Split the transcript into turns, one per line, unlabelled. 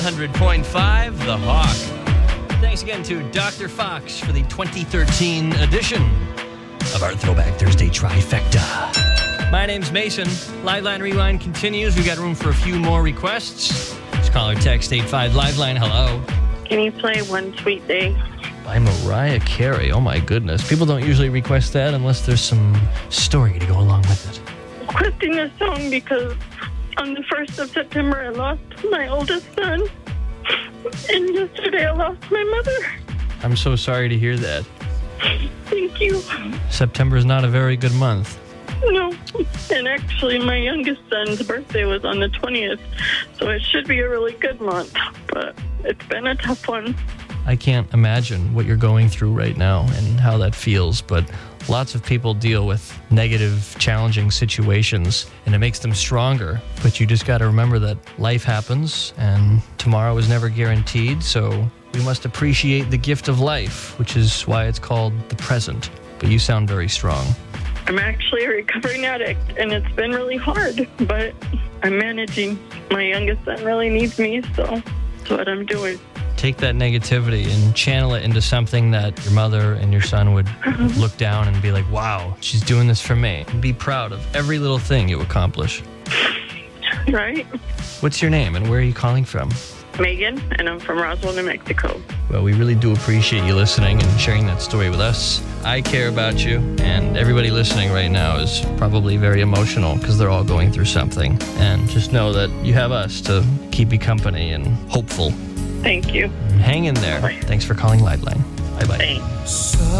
100.5 The Hawk. Thanks again to Dr. Fox for the 2013 edition of our Throwback Thursday Trifecta. My name's Mason. Liveline Rewind continues. We've got room for a few more requests. Just call or text 85 Liveline. Hello.
Can you play One Sweet Day?
By Mariah Carey. Oh my goodness. People don't usually request that unless there's some story to go along with it.
I'm requesting this song because on the 1st of September I lost my oldest son. And yesterday I lost my mother.
I'm so sorry to hear that.
Thank you.
September is not a very good month.
No. And actually my youngest son's birthday was on the 20th. So it should be a really good month. But it's been a tough one.
I can't imagine what you're going through right now and how that feels, but lots of people deal with negative, challenging situations, and it makes them stronger. But you just got to remember that life happens, and tomorrow is never guaranteed, so we must appreciate the gift of life, which is why it's called the present. But you sound very strong.
I'm actually a recovering addict, and it's been really hard, but I'm managing. My youngest son really needs me, so that's what I'm doing.
Take that negativity and channel it into something that your mother and your son would look down and be like, wow, she's doing this for me. And be proud of every little thing you accomplish.
Right?
What's your name and where are you calling from?
Megan, and I'm from Roswell, New Mexico.
Well, we really do appreciate you listening and sharing that story with us. I care about you, and everybody listening right now is probably very emotional because they're all going through something. And just know that you have us to keep you company and hopeful.
Thank you.
Hang in there.
Bye.
Thanks for calling Liveline. Bye-bye.
Thanks.